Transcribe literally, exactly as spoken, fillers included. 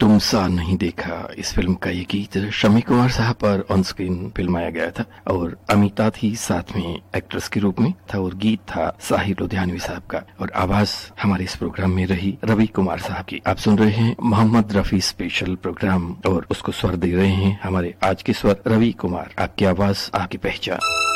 तुम सा नहीं देखा, इस फिल्म का ये गीत शम्मी कुमार साहब पर ऑन स्क्रीन फिल्माया गया था और अमिता थी साथ में एक्ट्रेस के रूप में था और गीत था साहिर लुधियानवी साहब का और आवाज हमारे इस प्रोग्राम में रही रवि कुमार साहब की। आप सुन रहे हैं मोहम्मद रफी स्पेशल प्रोग्राम और उसको स्वर दे रहे हैं हमारे आज के स्वर रवि कुमार। आपकी आवाज आपकी पहचान।